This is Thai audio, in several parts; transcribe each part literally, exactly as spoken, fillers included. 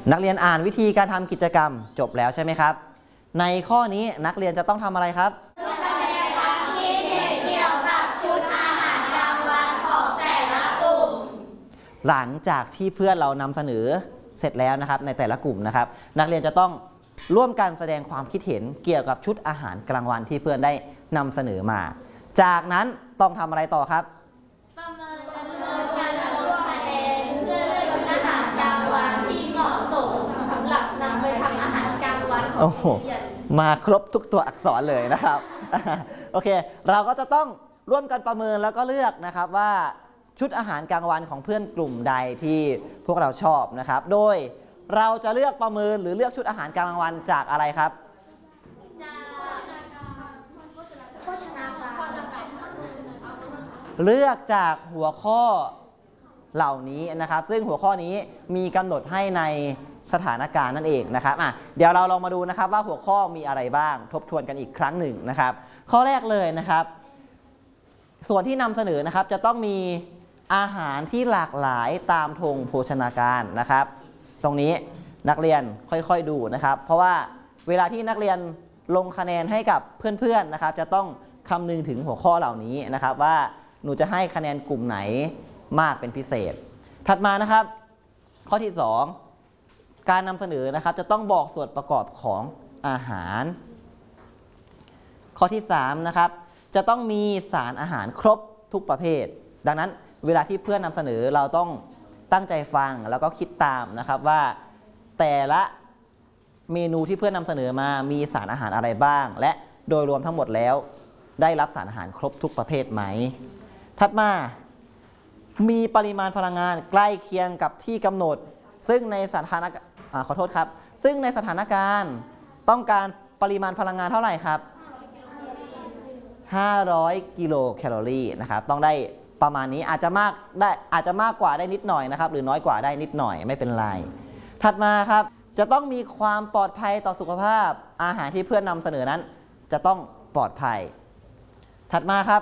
นักเรียนอ่านวิธีการทำกิจกรรมจบแล้วใช่ไหมครับในข้อนี้นักเรียนจะต้องทำอะไรครับแสดงความคิดเห็นเกี่ยวกับชุดอาหารกลางวันของแต่ละกลุ่มหลังจากที่เพื่อนเรานำเสนอเสร็จแล้วนะครับในแต่ละกลุ่มนะครับนักเรียนจะต้องร่วมกันแสดงความคิดเห็นเกี่ยวกับชุดอาหารกลางวันที่เพื่อนได้นำเสนอมาจากนั้นต้องทำอะไรต่อครับประเมินจำนวนการลงคะแนนเพื่อเลือกชุดอาหารกลางวันที่เหมาะสมสำหรับนำไปทำอาหารกลางวันของนักเรียนมาครบทุกตัวอักษรเลยนะครับโอเคเราก็จะต้องร่วมกันประเมินแล้วก็เลือกนะครับว่าชุดอาหารกลางวันของเพื่อนกลุ่มใดที่พวกเราชอบนะครับโดยเราจะเลือกประเมินหรือเลือกชุดอาหารกลางวันจากอะไรครับโภชนาการเลือกจากหัวข้อเหล่านี้นะครับซึ่งหัวข้อนี้มีกำหนดให้ในสถานการณ์นั่นเองนะครับอ่ะเดี๋ยวเราลองมาดูนะครับว่าหัวข้อมีอะไรบ้างทบทวนกันอีกครั้งหนึ่งนะครับข้อแรกเลยนะครับส่วนที่นำเสนอนะครับจะต้องมีอาหารที่หลากหลายตามธงโภชนาการนะครับตรงนี้นักเรียนค่อยๆดูนะครับเพราะว่าเวลาที่นักเรียนลงคะแนนให้กับเพื่อนๆนะครับจะต้องคำนึงถึงหัวข้อเหล่านี้นะครับว่าหนูจะให้คะแนนกลุ่มไหนมากเป็นพิเศษถัดมานะครับข้อที่สองการนำเสนอนะครับจะต้องบอกส่วนประกอบของอาหารข้อที่สามนะครับจะต้องมีสารอาหารครบทุกประเภทดังนั้นเวลาที่เพื่อนนำเสนอเราต้องตั้งใจฟังแล้วก็คิดตามนะครับว่าแต่ละเมนูที่เพื่อนนำเสนอมามีสารอาหารอะไรบ้างและโดยรวมทั้งหมดแล้วได้รับสารอาหารครบทุกประเภทไหมถัดมามีปริมาณพลังงานใกล้เคียงกับที่กำหนดซึ่งในสถานการณ์ขอโทษครับซึ่งในสถานการณ์ต้องการปริมาณพลังงานเท่าไหร่ครับห้าร้อยกิโลแคลอรี่นะครับต้องได้ประมาณนี้อาจจะมากได้อาจจะมากกว่าได้นิดหน่อยนะครับหรือน้อยกว่าได้นิดหน่อยไม่เป็นไรถัดมาครับจะต้องมีความปลอดภัยต่อสุขภาพอาหารที่เพื่อนนำเสนอนั้นจะต้องปลอดภัยถัดมาครับ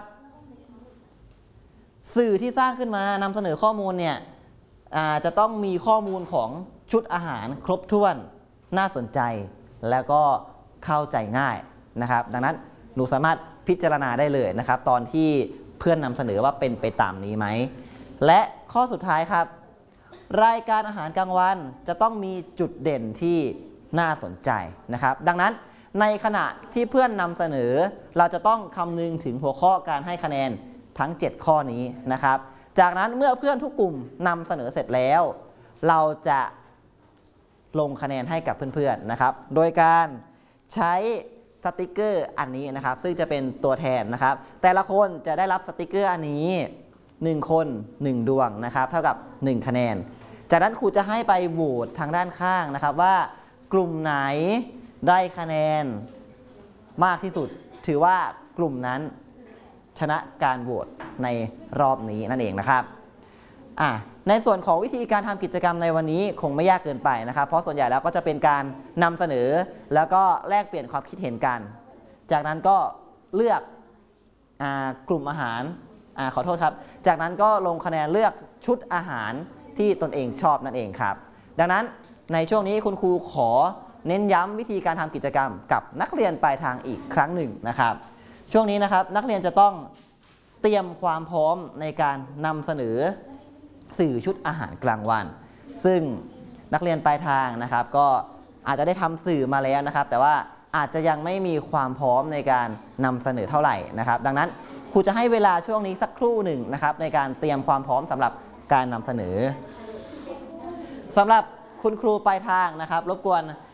สื่อที่สร้างขึ้นมานำเสนอข้อมูลเนี่ยจะต้องมีข้อมูลของชุดอาหารครบถ้วนน่าสนใจแล้วก็เข้าใจง่ายนะครับดังนั้นหนูสามารถพิจารณาได้เลยนะครับตอนที่เพื่อนนำเสนอว่าเป็นไปตามนี้ไหมและข้อสุดท้ายครับรายการอาหารกลางวันจะต้องมีจุดเด่นที่น่าสนใจนะครับดังนั้นในขณะที่เพื่อนนำเสนอเราจะต้องคำนึงถึงหัวข้อการให้คะแนนทั้งเจ็ดข้อนี้นะครับจากนั้นเมื่อเพื่อนทุกกลุ่มนำเสนอเสร็จแล้วเราจะลงคะแนนให้กับเพื่อนๆนะครับโดยการใช้สติกเกอร์อันนี้นะครับซึ่งจะเป็นตัวแทนนะครับแต่ละคนจะได้รับสติกเกอร์อันนี้หนึ่งคนหนึ่งดวงนะครับเท่ากับหนึ่งคะแนนจากนั้นครูจะให้ไปโหวตทางด้านข้างนะครับว่ากลุ่มไหนได้คะแนนมากที่สุดถือว่ากลุ่มนั้นชนะการโหวตในรอบนี้นั่นเองนะครับอ่ะในส่วนของวิธีการทำกิจกรรมในวันนี้คงไม่ยากเกินไปนะครับเพราะส่วนใหญ่แล้วก็จะเป็นการนำเสนอแล้วก็แลกเปลี่ยนความคิดเห็นกันจากนั้นก็เลือกกลุ่มอาหารอ่าขอโทษครับจากนั้นก็ลงคะแนนเลือกชุดอาหารที่ตนเองชอบนั่นเองครับดังนั้นในช่วงนี้คุณครูขอเน้นย้ำวิธีการทำกิจกรรมกับนักเรียนปลายทางอีกครั้งหนึ่งนะครับช่วงนี้นะครับนักเรียนจะต้องเตรียมความพร้อมในการนำเสนอสื่อชุดอาหารกลางวันซึ่งนักเรียนปลายทางนะครับก็อาจจะได้ทำสื่อมาแล้วนะครับแต่ว่าอาจจะยังไม่มีความพร้อมในการนำเสนอเท่าไหร่นะครับดังนั้นครูจะให้เวลาช่วงนี้สักครู่หนึ่งนะครับในการเตรียมความพร้อมสำหรับการนำเสนอสำหรับคุณครูปลายทางนะครับรบกวน